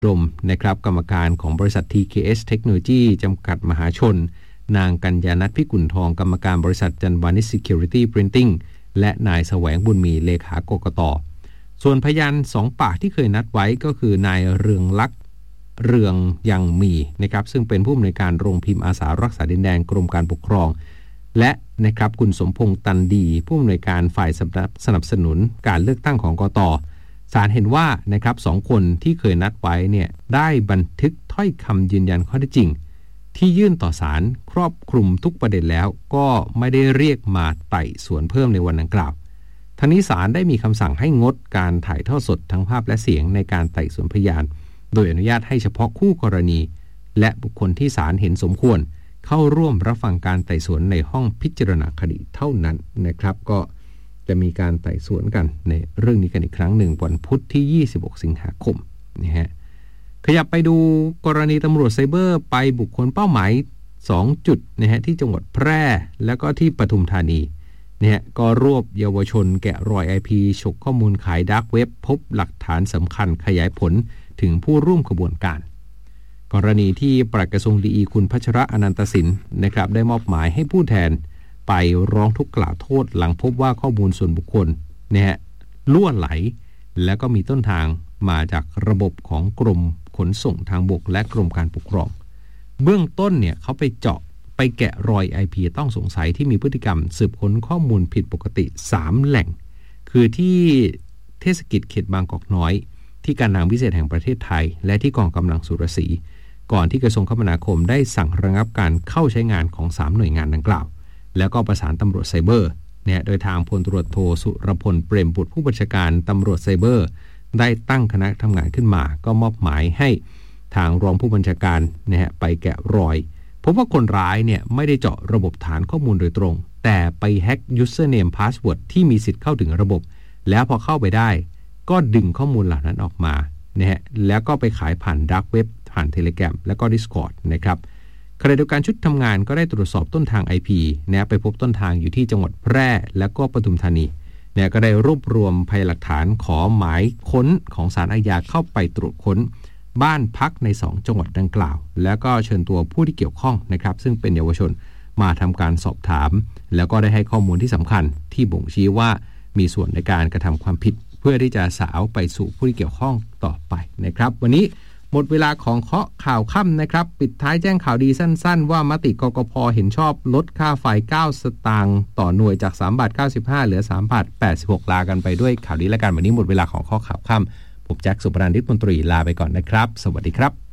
รมนะครับกรรมการของบริษัท TKS Technology จำกัดมหาชนนางกัญญาณัฐพิกุลทองกรรมการบริษัทจันวานิช Security Printing และนายแสวงบุญมีเลขากกต.ส่วนพยาน2ปากที่เคยนัดไว้ก็คือนายเรืองลักษณ์เรืองยังมีนะครับซึ่งเป็นผู้อำนวยการโรงพิมพ์อาสารักษาดินแดนกรมการปกครองและนะครับคุณสมพงษ์ตันดีผู้อำนวยการฝ่ายสนับสนุนการเลือกตั้งของกต.ศาลเห็นว่านะครับ2คนที่เคยนัดไว้เนี่ยได้บันทึกถ้อยคำยืนยันข้อเท็จจริงที่ยื่นต่อศาลครอบคลุมทุกประเด็นแล้วก็ไม่ได้เรียกมาไต่สวนเพิ่มในวันดังกล่าวทั้งนี้ศาลได้มีคำสั่งให้งดการถ่ายทอดสดทั้งภาพและเสียงในการไต่สวนพยานโดยอนุญาตให้เฉพาะคู่กรณีและบุคคลที่ศาลเห็นสมควรเข้าร่วมรับฟังการไต่สวนในห้องพิจารณาคดีเท่านั้นนะครับก็จะมีการไต่สวนกันในเรื่องนี้กันอีกครั้งหนึ่งวันพุธที่26สิงหาคมนะฮะขยับไปดูกรณีตำรวจไซเบอร์ไปบุคคลเป้าหมาย2จุดนะฮะที่จังหวัดแพร่แล้วก็ที่ปทุมธานีเนี่ยก็รวบเยาวชนแกะรอย IP ฉกข้อมูลขายดาร์กเว็บพบหลักฐานสำคัญขยายผลถึงผู้ร่วมขบวนการกรณีที่ปลัดกระทรวงดีอีคุณพัชระอนันตสินนะครับได้มอบหมายให้ผู้แทนไปร้องทุกข์กล่าวโทษหลังพบว่าข้อมูลส่วนบุคคลเนี่ยล่วไหลแล้วก็มีต้นทางมาจากระบบของกรมขนส่งทางบกและกรมการปกครองเบื้องต้นเนี่ยเขาไปเจาะไปแกะรอย IP ต้องสงสัยที่มีพฤติกรรมสืบค้นข้อมูลผิดปกติ3แหล่งคือที่เทศกิจเขตบางกอกน้อยที่การทางพิเศษแห่งประเทศไทยและที่กองกำลังสุรศรีก่อนที่กระทรวงคมนาคมได้สั่งระงับการเข้าใช้งานของ3หน่วยงานดังกล่าวแล้วก็ประสานตำรวจไซเบอร์เนี่ยโดยทางพลตำรวจโทสุรพลเปรมบุตรผู้บัญชาการตำรวจไซเบอร์ได้ตั้งคณะทำงานขึ้นมาก็มอบหมายให้ทางรองผู้บัญชาการนะฮะไปแกะรอยพบว่าคนร้ายเนี่ยไม่ได้เจาะระบบฐานข้อมูลโดยตรงแต่ไปแฮ็ก username password ที่มีสิทธิ์เข้าถึงระบบแล้วพอเข้าไปได้ก็ดึงข้อมูลเหล่านั้นออกมานะฮะแล้วก็ไปขายผ่าน Dark Web ผ่าน Telegram แล้วก็ Discord นะครับขณะเดียวกันชุดทำงานก็ได้ตรวจสอบต้นทาง IP นะไปพบต้นทางอยู่ที่จังหวัดแพร่แล้วก็ปทุมธานีเนี่ยก็ได้รวบรวมพยานหลักฐานขอหมายค้นของศาลอาญาเข้าไปตรวจค้นบ้านพักใน2จังหวัดดังกล่าวแล้วก็เชิญตัวผู้ที่เกี่ยวข้องนะครับซึ่งเป็นเยาวชนมาทำการสอบถามแล้วก็ได้ให้ข้อมูลที่สำคัญที่บ่งชี้ว่ามีส่วนในการกระทำความผิดเพื่อที่จะสาวไปสู่ผู้ที่เกี่ยวข้องต่อไปนะครับวันนี้หมดเวลาของเคาะข่าวค่ำนะครับปิดท้ายแจ้งข่าวดีสั้นๆว่ามติกกพ.เห็นชอบลดค่าไฟ9 สตางค์ต่อหน่วยจาก3.95 เหลือ3.86 ลากันไปด้วยข่าวดีและกันวันนี้หมดเวลาของข้อข่าวค่ำผมแจ็คสุพนันท์ ฤทธิ์มนตรีลาไปก่อนนะครับสวัสดีครับ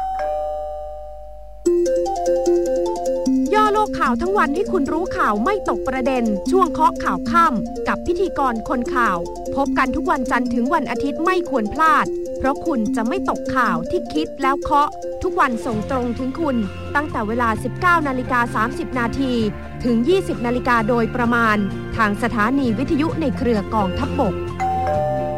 ย่อโลกข่าวทั้งวันให้คุณรู้ข่าวไม่ตกประเด็นช่วงเคาะข่าวค่ำกับพิธีกรคนข่าวพบกันทุกวันจันทร์ถึงวันอาทิตย์ไม่ควรพลาดเพราะคุณจะไม่ตกข่าวที่คิดแล้วเคาะทุกวันส่งตรงถึงคุณตั้งแต่เวลา 19:30 นาทีถึง 20:00 น.โดยประมาณทางสถานีวิทยุในเครือกองทัพบก